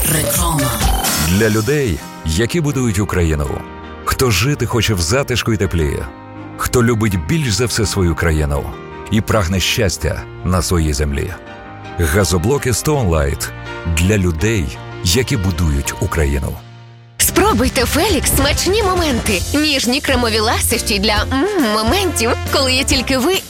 Реклама. Для людей, які будують Україну. Хто жити хоче в затишку і теплі. Хто любить більш за все свою країну і прагне щастя на своїй землі. Газоблоки Stone Light для людей, які будують Україну. Спробуйте Фелікс смачні моменти. Ніжні кремові ласощі для моментів, коли є тільки ви